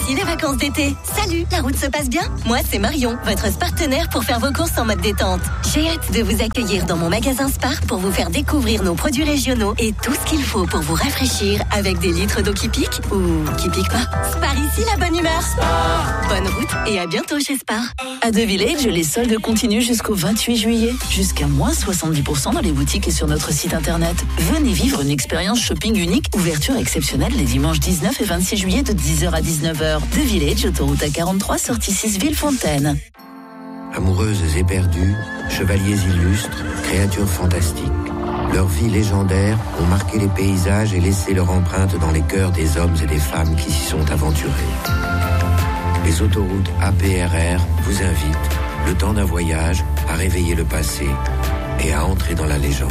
Voici les vacances d'été. Salut, la route se passe bien? Moi, c'est Marion, votre partenaire pour faire vos courses en mode détente. J'ai hâte de vous accueillir dans mon magasin Spar pour vous faire découvrir nos produits régionaux et tout ce qu'il faut pour vous rafraîchir avec des litres d'eau qui piquent ou qui piquent pas. Spar ici, la bonne humeur. Spar. Bonne route et à bientôt chez Spar. À The Village, les soldes continuent jusqu'au 28 juillet. Jusqu'à moins 70% dans les boutiques et sur notre site internet. Venez vivre une expérience shopping unique. Ouverture exceptionnelle les dimanches 19 et 26 juillet de 10h à 19h. The Village, autoroute A43, sortie 6 Villefontaine. Amoureuses et perdues, chevaliers illustres, créatures fantastiques. Leurs vies légendaires ont marqué les paysages et laissé leur empreinte dans les cœurs des hommes et des femmes qui s'y sont aventurés. Les autoroutes APRR vous invitent, le temps d'un voyage, à réveiller le passé et à entrer dans la légende.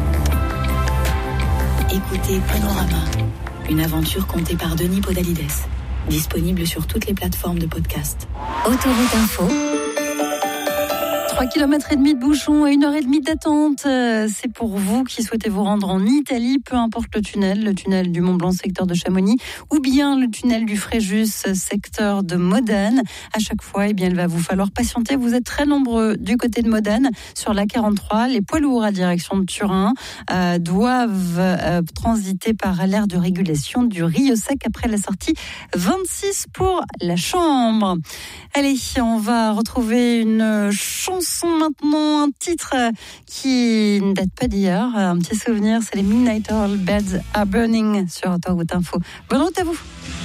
Écoutez Panorama, une aventure contée par Denis Podalides. Disponible sur toutes les plateformes de podcast. Autoroute Info. 3,5 km de bouchons et 1h30 d'attente. C'est pour vous qui souhaitez vous rendre en Italie, peu importe le tunnel du Mont Blanc, secteur de Chamonix, ou bien le tunnel du Fréjus, secteur de Modane. À chaque fois, il va vous falloir patienter. Vous êtes très nombreux du côté de Modane. Sur la 43, les poids lourds à direction de Turin doivent transiter par l'aire de régulation du Rio Sec après la sortie 26 pour la Chambre. Allez, on va retrouver une chanson maintenant, un titre qui ne date pas d'hier, un petit souvenir, c'est les Midnight Oil Beds Are Burning sur Autoroute Info. Bonne route à vous.